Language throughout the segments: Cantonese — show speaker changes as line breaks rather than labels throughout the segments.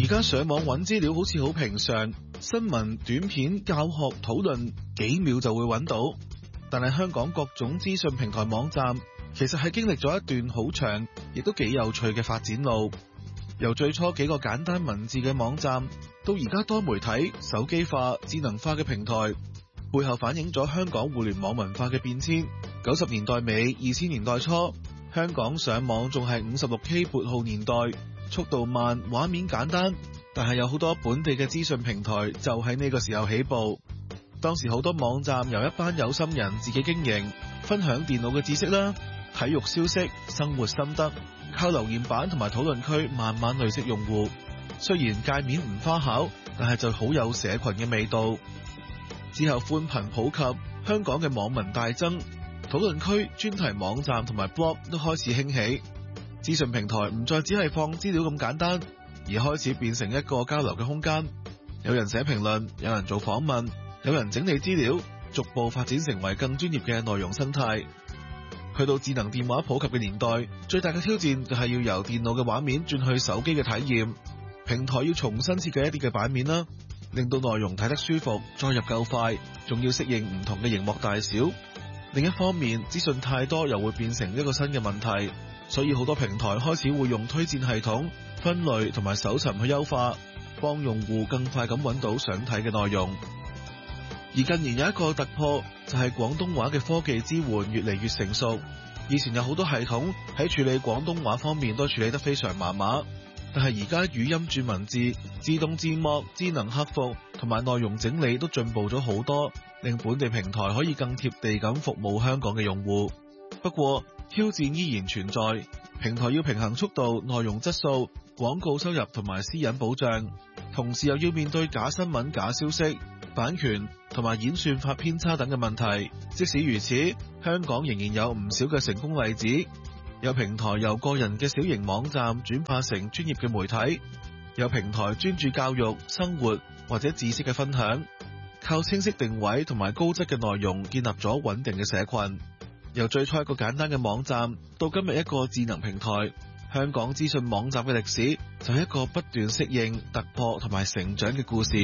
而家上網揾資料好似好平常，新聞、短片、教學、討論，幾秒就會揾到。但係香港各種資訊平台網站，其實係經歷咗一段好長，亦都幾有趣嘅發展路。由最初幾個簡單文字嘅網站，到而家多媒體、手機化、智能化嘅平台，背後反映咗香港互聯網文化嘅變遷。90年代尾、2000年代初，香港上網仲係 56K 撥號年代，速度慢，畫面簡單，但係有好多本地嘅資訊平台就喺呢個時候起步。當時好多網站由一班有心人自己經營，分享電腦嘅知識啦、體育消息、生活心得，靠留言板同埋討論區慢慢累積用戶。雖然界面唔花巧，但係就好有社群嘅味道。之後寬頻普及，香港嘅網民大增，討論區、專題網站同埋 blog 都開始興起。資訊平台唔再只係放資料咁簡單，而開始變成一個交流嘅空間。有人寫評論，有人做訪問，有人整理資料，逐步發展成為更專業嘅內容生態。去到智能電話普及嘅年代，最大嘅挑戰就係要由電腦嘅畫面轉去手機嘅體驗。平台要重新設計一啲嘅版面啦，令到內容睇得舒服，載入夠快，仲要適應唔同嘅熒幕大小。另一方面，資訊太多又會變成一個新嘅問題，所以好多平台開始會用推薦系統、分類同埋搜尋去優化，幫用戶更快咁揾到想睇嘅內容。而近年有一個突破，就係廣東話嘅科技支援越嚟越成熟。以前有好多系統喺處理廣東話方面都處理得非常麻麻，但係而家語音轉文字、自動字幕、智能客服同埋內容整理都進步咗好多，令本地平台可以更貼地咁服務香港嘅用戶。不過挑戰依然存在，平台要平衡速度、內容質素、廣告收入同埋私隱保障，同時又要面對假新聞、假消息、版權同埋演算法偏差等嘅問題。即使如此，香港仍然有唔少嘅成功例子，有平台由個人嘅小型網站轉化成專業嘅媒體，有平台專注教育、生活或者知識嘅分享，靠清晰定位同埋高質嘅內容建立咗穩定嘅社群。由最初一個簡單嘅網站到今日一個智能平台，香港資訊網站嘅歷史就係一個不斷適應、突破同埋成長嘅故事。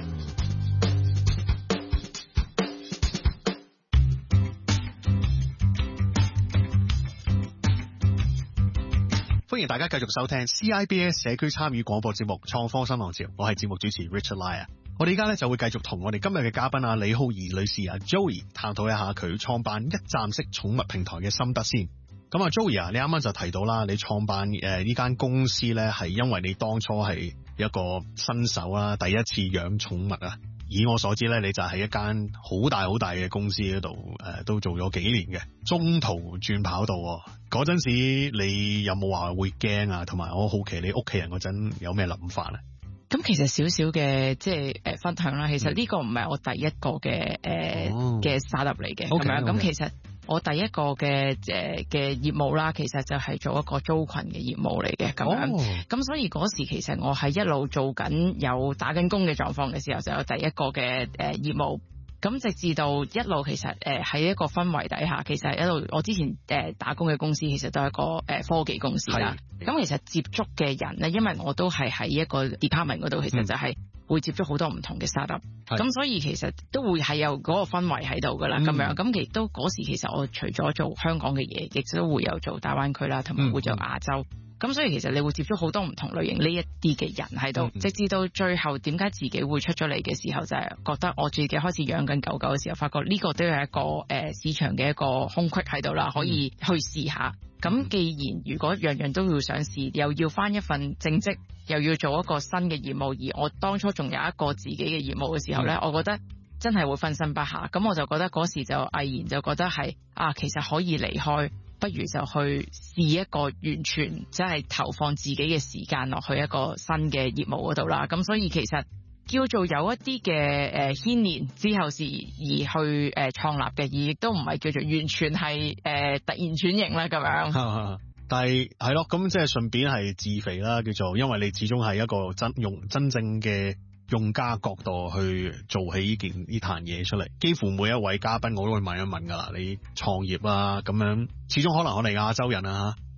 歡迎大家繼續收聽 CIBS 社區參與廣播節目《創科新浪潮》，我係節目主持 Richard Lai。我哋而家咧就會繼續同我哋今日嘅嘉賓李浩儀女士Joey 探討一下佢創辦一站式寵物平台嘅心得先。咁Joey 你啱啱就提到啦，你創辦呢間公司咧係因為你當初係一個新手啦，第一次養寵物啊。以我所知咧，你就喺一間好大嘅公司嗰度都做咗幾年嘅，中途轉跑道。嗰陣時你有冇話會驚啊？同埋我好奇你屋企人嗰陣有咩諗法咧？
咁其實少少嘅即係分享啦。其實呢個唔係我第一個嘅嘅 startup 嚟嘅，咁樣咁其實我第一個嘅業務啦，其實就係做一個租群嘅業務嚟嘅，咁樣。咁所以嗰時其實我係一路做緊有打緊工嘅狀況嘅時候，就有第一個嘅業務。咁直至到一路其實喺一個氛圍底下，其實一路我之前打工嘅公司其實都係一個科技公司啦。咁其實接觸嘅人咧，因為我都係喺一個 department 嗰度，其實就係會接觸好多唔同嘅 startup。咁所以其實都會係有嗰個氛圍喺度噶啦，咁樣。咁亦都嗰時其實我除咗做香港嘅嘢，亦都會有做大灣區啦，同埋會做亞洲。咁所以其實你會接觸好多唔同類型呢一啲嘅人喺度，直至到最後點解自己會出咗嚟嘅時候，就係覺得我自己開始養緊狗狗嘅時候，發覺呢個都係一個市場嘅一個空隙喺度啦，可以去試下。咁既然如果樣樣都要想試，又要返一份正職，又要做一個新嘅業務，而我當初仲有一個自己嘅業務嘅時候呢，我覺得真係會分身不下。咁我就覺得嗰時就毅然就覺得係其實可以離開，不如就去試一個完全即係投放自己嘅時間落去一個新嘅業務嗰度啦。咁所以其實叫做有一啲嘅牽連之後是而去創立嘅，而亦都唔係叫做完全係突然轉型啦咁樣。
但係咯，咁即係順便係自肥啦，叫做因為你始終係一個真正嘅用家角度去做起呢壇嘢出嚟。幾乎每一位嘉賓我都會問一問噶啦，你創業啊咁樣，始終可能我哋亞洲人啊，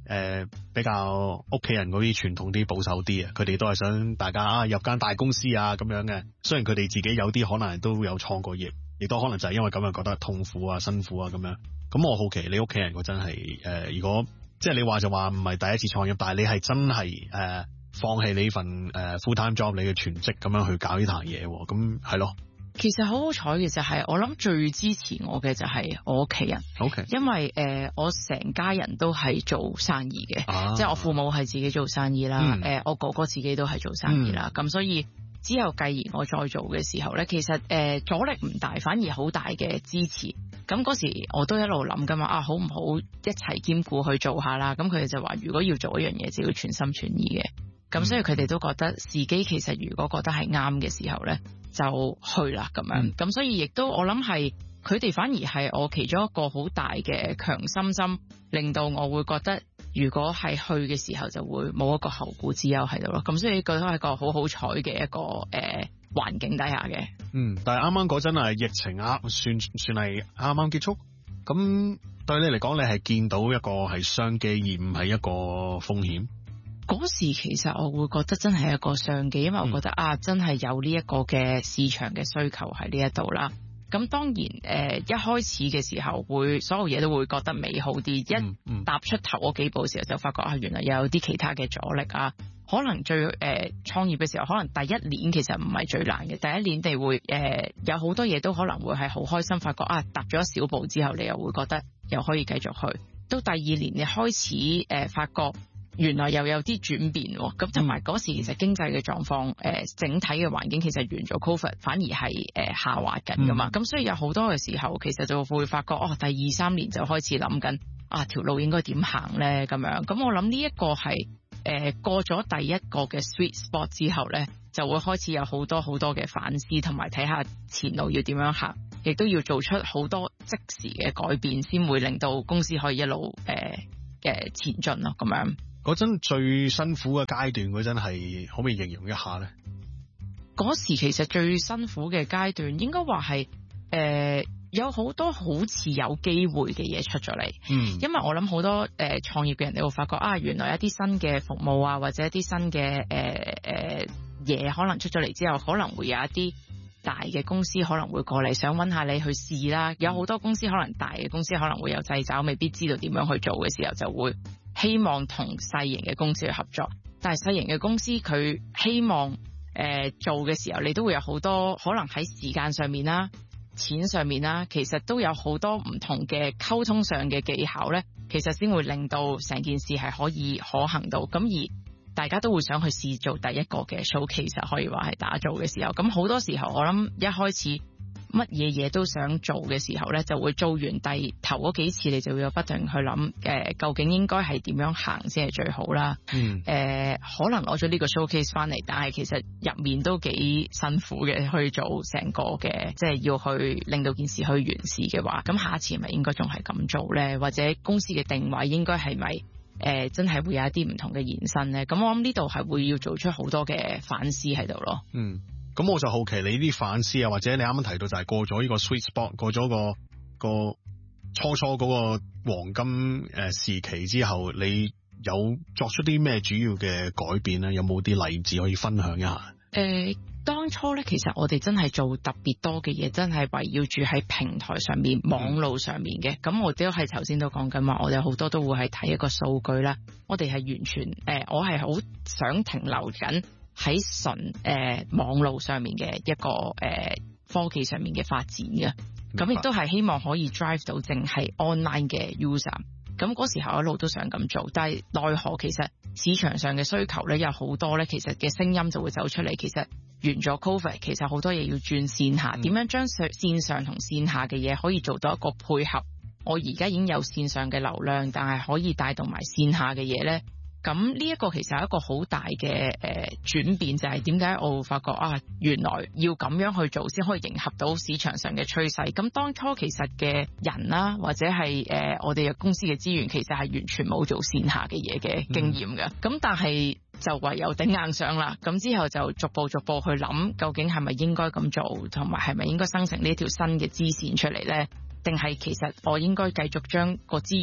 比較屋企人嗰啲傳統啲保守啲啊，佢哋都係想大家入間大公司啊咁樣嘅。雖然佢哋自己有啲可能都有創過業，亦都可能就係因為咁樣覺得痛苦啊、辛苦啊咁樣。咁我好奇你屋企人嗰陣係如果即係你話就話唔係第一次創業，但係你係真係放棄你份full time job，你嘅全職咁樣去搞呢壇嘢，咁係咯。
其實好好彩嘅就係，我諗最支持我嘅就係我屋企人。
OK，
因為我成家人都係做生意嘅，即係我父母係自己做生意啦，我哥哥自己都係做生意啦，咁所以之後繼而我再做嘅時候咧，其實阻力唔大，反而好大嘅支持。咁嗰時我都一路諗噶嘛，好唔好一齊兼顧去做下啦？咁佢哋就話，如果要做一樣嘢，就要全心全意嘅。咁所以佢哋都覺得時機其實如果覺得係啱嘅時候咧，就去啦咁樣。咁所以亦都我諗係佢哋反而係我其中一個好大嘅強心針，令到我會覺得如果係去嘅時候就會冇一個後顧之憂喺度咯。咁所以佢都係一個好好彩嘅一個環境底下嘅。
但係啱啱嗰陣係疫情算係啱啱結束。咁對你嚟講，你係見到一個係商機，而唔係一個風險。
嗰時其實我會覺得真係一個商機，因為我覺得真係有呢一個嘅市場嘅需求喺呢一度啦。咁當然一開始嘅時候所有嘢都會覺得美好啲，一踏出頭嗰幾步嘅時候就發覺原來有啲其他嘅阻力啊。可能最創業嘅時候，可能第一年其實唔係最難嘅，第一年你會有好多嘢都可能會係好開心，發覺踏咗一小步之後，你又會覺得又可以繼續去。到第二年你開始發覺原來又有啲轉變，咁同埋嗰時其實經濟嘅狀況整體嘅環境其實完咗 Covid 反而係下滑緊噶嘛。咁所以有好多嘅時候其實就會發覺第二三年就開始諗緊條路應該點行咧咁樣。咁我諗呢一個係過咗第一個嘅 sweet spot 之後咧，就會開始有好多好多嘅反思，同埋睇下前路要點樣行，亦都要做出好多即時嘅改變，先會令到公司可以一路前進咯咁樣。
嗰陣最辛苦嘅階段嗰陣係可唔可以形容一下咧？
嗰時其實最辛苦嘅階段應該話係有好多好似有機會嘅嘢出咗嚟。因為我諗好多創業嘅人你會發覺原來一啲新嘅服務啊，或者一啲新嘅嘢可能出咗嚟之後，可能會有一啲大嘅公司可能會過嚟想揾下你去試啦。有好多公司可能大嘅公司可能會有掣肘，未必知道點樣去做嘅時候，就會希望同細型嘅公司去合作。但係細型嘅公司佢希望做嘅時候，你都會有好多可能喺時間上面啦、錢上面啦，其實都有好多唔同嘅溝通上嘅技巧咧，其實先會令到成件事係可以可行到。咁而大家都會想去試做第一個嘅 showcase，可以話係打造嘅時候。咁好多時候我諗一開始乜嘢嘢都想做嘅時候咧，就會做完頭嗰幾次，你就會有不斷去諗究竟應該係點樣行先係最好啦。可能攞咗呢個 showcase 翻嚟，但係其實入面都幾辛苦嘅，去做成個嘅，即係要去令到件事去完事嘅話，咁下一次係咪應該仲係咁做咧？或者公司嘅定位應該係咪真係會有一啲唔同嘅延伸咧？咁我諗呢度係會要做出好多嘅反思喺度咯。
咁我就好奇你啲反思啊，或者你啱啱提到就係過咗呢個 sweet spot， 過咗個初嗰個黃金時期之後，你有作出啲咩主要嘅改變咧？有冇啲例子可以分享一下？
當初咧，其實我哋真係做特別多嘅嘢，真係圍繞住喺平台上面、網路上面嘅。咁我都係頭先都講緊話，我哋好多都會係睇一個數據啦。我哋係完全我係好想停留緊喺純網路上面嘅一個科技上面嘅發展嘅。咁亦都係希望可以 drive 到淨係 online 嘅 user。咁嗰時候一路都想咁做，但係奈何其實市場上嘅需求咧有好多咧，其實嘅聲音就會走出嚟。其實完咗 Covid， 其實好多嘢要轉線下，點樣將線上同線下嘅嘢可以做到一個配合？我而家已經有線上嘅流量，但係可以帶動埋線下嘅嘢咧。咁呢一個其實係一個好大嘅轉變，就係點解我會發覺原來要咁樣去做先可以迎合到市場上嘅趨勢。咁當初其實嘅人啦，或者係我哋嘅公司嘅資源，其實係完全冇做線下嘅嘢嘅經驗嘅。咁但係就唯有頂硬上啦。咁之後就逐步去諗，究竟係咪應該咁做，同埋係咪應該生成呢條新嘅支線出嚟呢？定係其實我應該繼續將個資源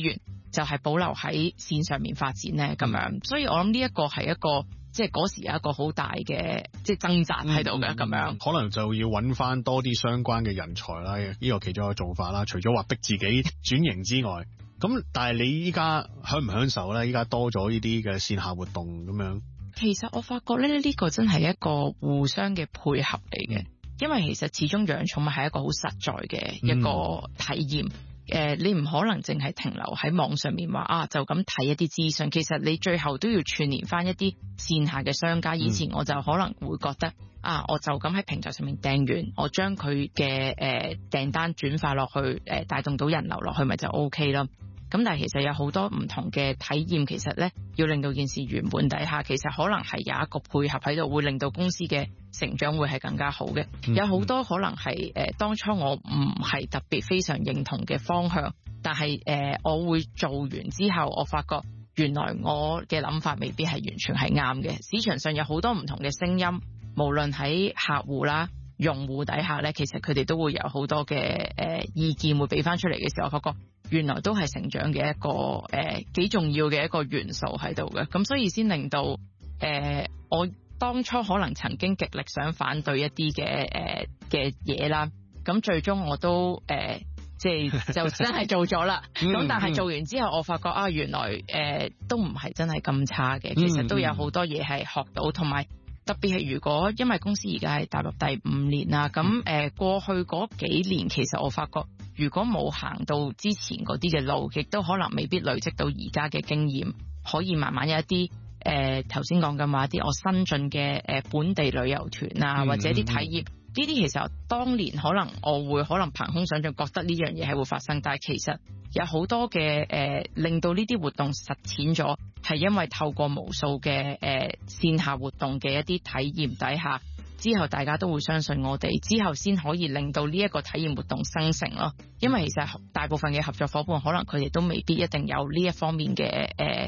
就係保留喺線上面發展咧？咁樣，所以我諗呢一個係一個即係嗰時有一個好大嘅即係掙扎喺度嘅咁樣。
可能就要揾翻多啲相關嘅人才啦，呢個其中一個做法啦。除咗話逼自己轉型之外，咁但係你依家享唔享受咧？依家多咗呢啲嘅線下活動咁樣。
其實我發覺咧，呢個真係一個互相嘅配合嚟嘅，因為其實始終養寵物係一個好實在嘅一個體驗。你唔可能淨係停留喺網上面話就咁睇一啲資訊，其實你最後都要串聯翻一啲線下嘅商家。以前我就可能會覺得我就咁喺平台上面訂完，我將佢嘅訂單轉化落去，帶動到人流落去，咪就 OK 咯。咁但係其實有好多唔同嘅體驗，其實咧要令到件事圓滿底下，其實可能係有一個配合喺度，會令到公司嘅成長會係更加好嘅。有好多可能係當初我唔係特別非常認同嘅方向，但係我會做完之後，我發覺原來我嘅諗法未必係完全係啱嘅。市場上有好多唔同嘅聲音，無論喺客戶啦、用戶底下咧，其實佢哋都會有好多嘅意見會俾翻出嚟嘅時候，我發覺原來都係成長嘅一個幾重要嘅一個元素喺度嘅。咁所以先令到我當初可能曾經極力想反對一啲嘅嘢啦，咁最終我都即係就真係做咗啦。咁但係做完之後，我發覺原來都唔係真係咁差嘅，其實都有好多嘢係學到，同埋特別係如果因為公司而家係踏入第5年啦，咁過去嗰幾年其實我發覺如果冇行到之前嗰啲嘅路，亦都可能未必累積到而家嘅經驗，可以慢慢有一啲頭先講緊話一啲我新進嘅本地旅遊團啊，或者啲體驗呢啲，其實當年可能我會可能憑空想像覺得呢樣嘢係會發生，但係其實有好多嘅令到呢啲活動實踐咗，係因為透過無數嘅線下活動嘅一啲體驗底下，之後大家都會相信我哋，之後先可以令到呢一個體驗活動生成咯。因為其實大部分嘅合作夥伴可能佢哋都未必一定有呢一方面嘅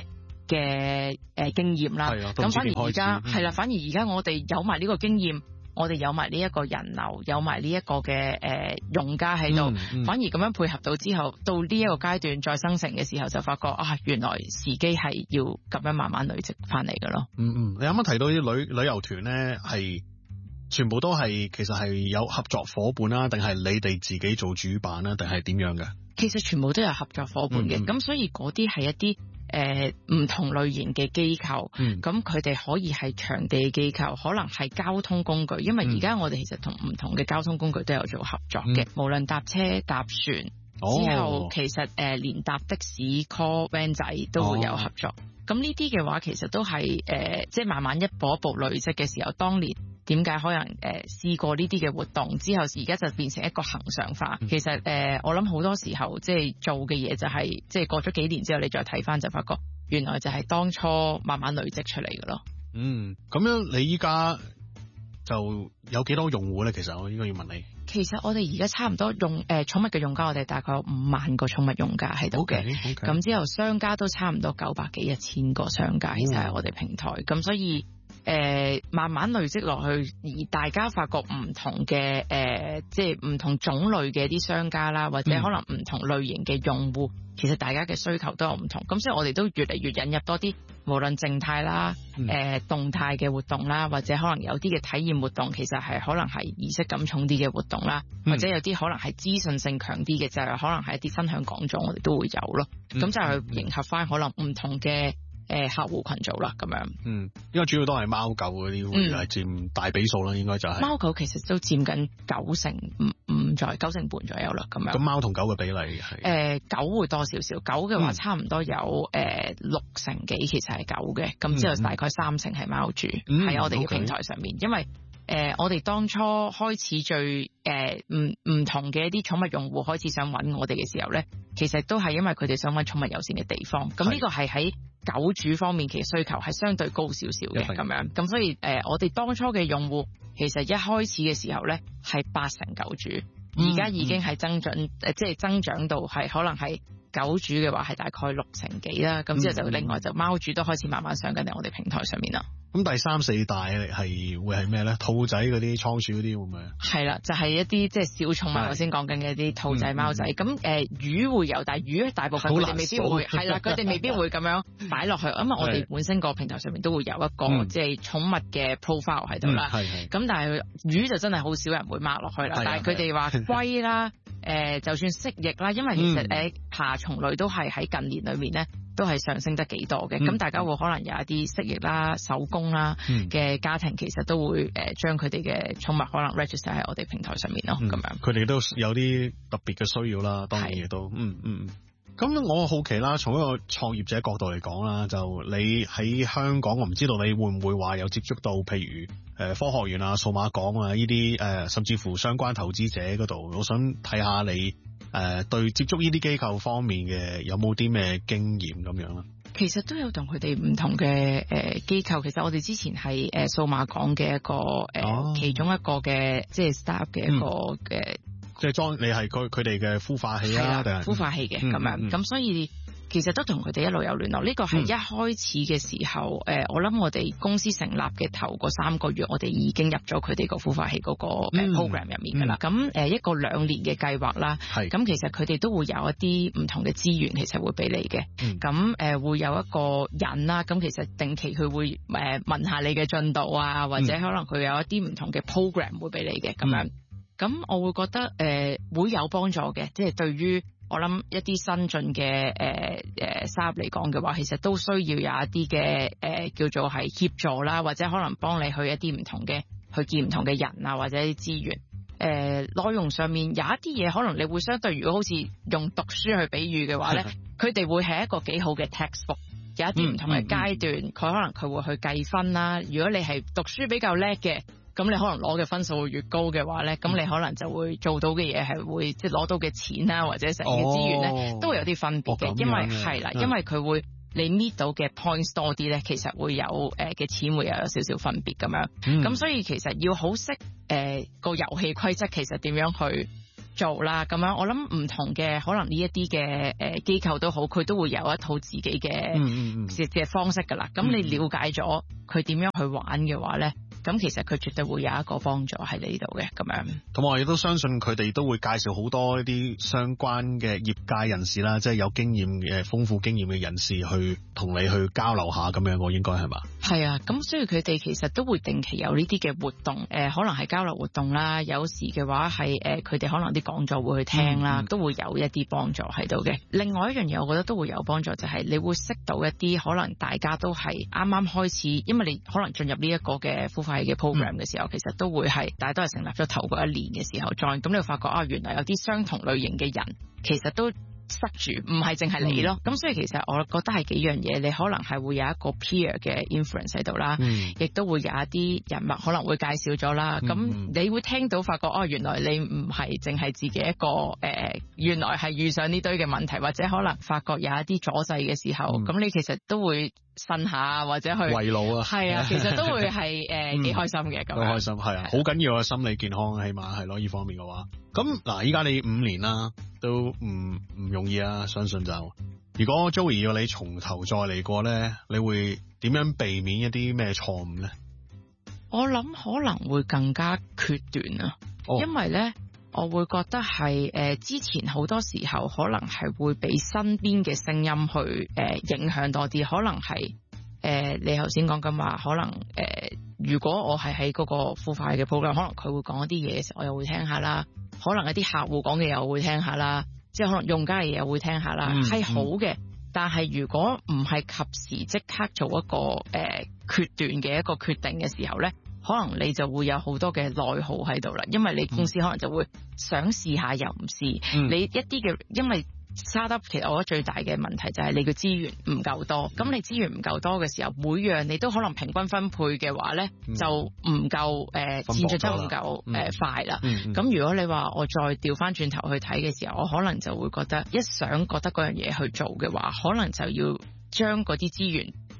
經驗啦。咁反而而家係啦，反而而家我哋有埋呢個經驗，我哋有埋呢一個人流，有埋呢一個嘅用家喺度，反而咁樣配合到之後，到呢一個階段再生成嘅時候，就發覺原來時機係要咁樣慢慢累積翻嚟嘅咯。
你啱啱提到啲旅遊團咧，係全部都係其實係有合作夥伴啦，定係你哋自己做主辦啦，定係點樣嘅？其實
全部都有合作夥伴嘅，咁所以嗰啲係一啲唔同類型嘅機構，咁佢哋可以係場地機構，可能係交通工具，因為而家我哋其實同唔同嘅交通工具都有做合作嘅，無論搭車搭船，之後其實連搭的士 call van 仔都會有合作。咁呢啲嘅話其實都係即係慢慢一步一步累積嘅時候，當年點解可能試過呢啲嘅活動之後，而家就變成一個恆常化。其實我諗好多時候即係做嘅嘢就係即係過咗幾年之後，你再睇翻就發覺原來就係當初慢慢累積出嚟嘅咯。
咁樣你依家就有幾多用戶咧？其實我應該要問你。
其實我哋而家差唔多用寵物嘅用家，我哋大概有5萬個寵物用家喺度嘅。咁之後商家都差唔多900幾1000個商家，其實係我哋平台。咁所以慢慢累積落去，而大家發覺唔同嘅即係唔同種類嘅啲商家啦，或者可能唔同類型嘅用戶，其實大家嘅需求都有唔同。咁所以我哋都越嚟越引入多啲，無論靜態啦、動態嘅活動啦，或者可能有啲嘅體驗活動，其實係可能係儀式感重啲嘅活動啦，或者有啲可能係資訊性強啲嘅，就係可能係一啲分享講座，我哋都會有咯。咁就係去迎合翻可能唔同嘅客戶群組啦，咁樣。
因為主要都係貓狗嗰啲會係佔大比數啦，應該就係。貓
狗其實都佔緊95%在9成半左右啦，咁樣。
咁貓同狗嘅比例係？
狗會多少少，狗嘅話差唔多有6成幾，其實係狗嘅，咁之後大概3成係貓主喺我哋嘅平台上面，因為我哋當初開始最唔同嘅一啲寵物用戶開始想揾我哋嘅時候咧，其實都係因為佢哋想揾寵物友善嘅地方。咁呢個係喺狗主方面其實需求係相對高少少嘅咁樣。咁所以我哋當初嘅用戶其實一開始嘅時候咧係8成狗主，而家已經係增長，即係增長到係可能係狗主嘅話係大概60%幾啦，咁之後就另外就貓主都開始慢慢上緊嚟我哋平台上面啦。
咁第3、4大係會係咩咧？兔仔嗰啲、倉鼠嗰啲會唔會？係
啦，就係一啲即係小寵物，我先講緊嘅一啲兔仔、貓仔。咁魚會有，但係魚大部分佢哋未必會係啦，佢哋未必會咁樣擺落去，因為我哋本身個平台上面都會有一個即係寵物嘅 profile 喺度啦。咁但係魚就真係好少人會 mark 落去啦。但係佢哋話龜啦，就算蜥蜴啦，因為其實爬蟲類都係喺近年裏面咧，都係上升得幾多嘅。咁大家會可能有一啲蜥蜴啦、手工啦嘅家庭，其實都會將佢哋嘅寵物可能 register 喺我哋平台上面咯。咁樣
佢哋都有啲特別嘅需要啦，當然亦都咁我好奇啦，從一個創業者角度嚟講啦，就你喺香港，我唔知道你會唔會話有接觸到，譬如科學園啊、數碼港啊呢啲甚至乎相關投資者嗰度，我想睇下你對接觸呢啲機構方面嘅有冇啲咩經驗咁樣啦？
其實都有同佢哋唔同嘅機構，其實我哋之前係數碼港嘅一個其中一個嘅即係 startup 嘅一個嘅。
即係你係佢哋嘅孵化器啊，定係
孵化器嘅咁樣，咁所以其實都同佢哋一路有聯絡。呢個係一開始嘅時候，我諗我哋公司成立嘅頭嗰3個月，我哋已經入咗佢哋個孵化器嗰個 program 入面㗎啦。咁一個2年嘅計劃啦，咁其實佢哋都會有一啲唔同嘅資源，其實會俾你嘅。咁會有一個人啦，咁其實定期佢會問下你嘅進度啊，或者可能佢有一啲唔同嘅 program 會俾你嘅咁樣。咁我會覺得會有幫助嘅，即係對於我諗一啲新進嘅startup嚟講嘅話，其實都需要有一啲嘅叫做係協助啦，或者可能幫你去一啲唔同嘅去見唔同嘅人啊，或者啲資源。內容上面有一啲嘢，可能你會相對如果好似用讀書去比喻嘅話咧，佢哋會係一個幾好嘅 textbook， 有一啲唔同嘅階段，佢可能佢會去計分啦。如果你係讀書比較叻嘅，咁你可能攞嘅分數越高嘅話咧，咁你可能就會做到嘅嘢係會即係攞到嘅錢啦，或者成嘅資源咧，都會有啲分別嘅。因為係啦，因為佢會你 meet 到嘅 points 多啲咧，其實會有嘅錢會有少少分別咁樣。咁所以其實要好識個遊戲規則，其實點樣去做啦。咁樣我諗唔同嘅可能呢一啲嘅機構都好，佢都會有一套自己嘅方式㗎啦。咁你了解咗佢點樣去玩嘅話咧，咁其實佢絕對會有一個幫助喺呢度嘅咁樣。
咁我亦都相信佢哋都會介紹好多一啲相關嘅業界人士啦，即係有經驗嘅豐富經驗嘅人士去同你去交流下咁樣，我應該係嘛？係
啊，咁所以佢哋其實都會定期有呢啲嘅活動，可能係交流活動啦，有時嘅話係佢哋可能啲講座會去聽啦，都會有一啲幫助喺度嘅。另外一樣嘢，我覺得都會有幫助，就係你會識到一啲可能大家都係啱啱開始，因為你可能進入呢一個嘅孵化嘅 program 嘅時候，其實都會係大家都係成立咗頭嗰1年嘅時候 join，咁你會發覺原來有啲相同類型嘅人，其實都塞住，唔係淨係你咯。咁所以其實我覺得係幾樣嘢，你可能係會有一個 peer 嘅 influence 喺度啦，亦都會有一啲人物可能會介紹咗啦。咁你會聽到發覺原來你唔係淨係自己一個原來係遇上呢堆嘅問題，或者可能發覺有一啲阻滯嘅時候，咁你其實都會呻下或者去
圍爐啊，
係啊，其實都會係幾開心嘅咁。
好開心係啊，好緊要嘅心理健康，起碼係咯呢方面嘅話。咁嗱，依家你5年啦，都唔容易啊，相信就如果 Joey 要你從頭再嚟過咧，你會點樣避免一啲咩錯誤咧？
我諗可能會更加決斷啊，因為咧我會覺得係之前好多時候可能係會俾身邊嘅聲音去影響多啲，可能係你頭先講緊話，可能如果我係喺嗰個孵化嘅 program，可能佢會講一啲嘢嘅時候，我又會聽下啦。可能一啲客戶講嘅嘢我會聽下啦，即係可能用家嘅嘢我會聽下啦，係好嘅。但係如果唔係及時即刻做一個決斷嘅一個決定嘅時候咧，可能你就會有好多嘅內耗喺度啦。因為你公司可能就會想試下又唔試，你一啲嘅因為。startup 其實我覺得最大嘅問題就係你嘅資源唔夠多，咁你資源唔夠多嘅時候，每樣你都可能平均分配嘅話咧，就唔夠戰術得唔夠快啦。咁如果你話我再調翻轉頭去睇嘅時候，我可能就會覺得覺得嗰樣嘢去做嘅話，可能就要將嗰啲資源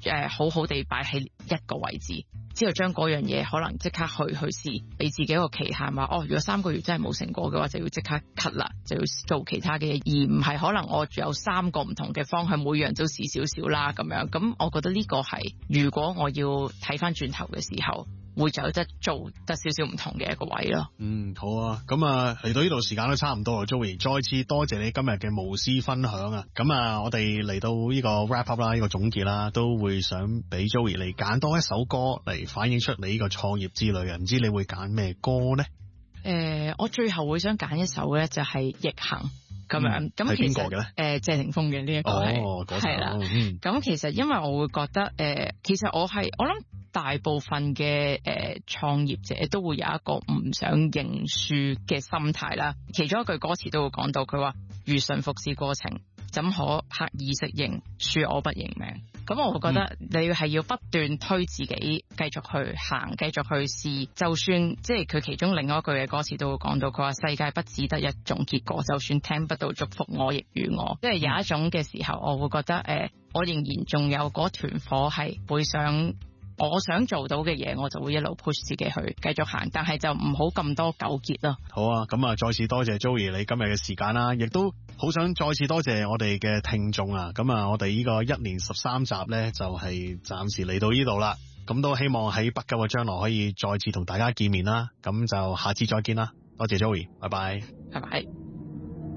好好地擺喺一個位置，之後將嗰樣嘢可能即刻去試，俾自己一個期限話如果3個月真係冇成果嘅話，就要即刻 cut 啦，就要做其他嘅嘢，而唔係可能我有3個唔同嘅方向，每樣都試少少啦咁樣。咁我覺得呢個係如果我要睇翻轉頭嘅時候，會走得做得少少唔同嘅一個位咯。
好啊，咁啊嚟到呢度時間都差唔多啦 ，Joey， 再次多謝你今日嘅無私分享啊！咁啊，我哋嚟到呢個 wrap up 啦，呢個總結啦，都會想俾 Joey 嚟揀多一首歌嚟反映出你呢個創業之旅啊！唔知你會揀咩歌呢？
我最後會想揀一首咧，就係逆行咁樣。咁
係邊個嘅咧？
謝霆鋒嘅呢一個係啦。咁其實因為我會覺得其實我諗大部分嘅創業者都會有一個唔想認輸嘅心態啦。其中一句歌詞都會講到，佢話如順服是過程，怎可刻意適應？恕我不認命。咁我會覺得你係要不斷推自己，繼續去行，繼續去試。就算即係佢其中另外一句嘅歌詞都會講到，佢話世界不只得一種結果，就算聽不到祝福，我亦如我。即係有一種嘅時候，我會覺得我仍然仲有嗰團火係會我想做到嘅嘢，我就會一路 push 自己去繼續行，但係就唔好咁多糾結咯。
好啊，咁啊，再次多謝 Joey 你今日嘅時間啦，亦都好想再次多謝我哋嘅聽眾啊。咁啊，我哋呢個1年13集呢，就係暫時嚟到呢度啦。咁都希望喺不久嘅將來可以再次同大家見面啦。咁就下次再見啦。多謝 Joey，拜拜。
拜拜。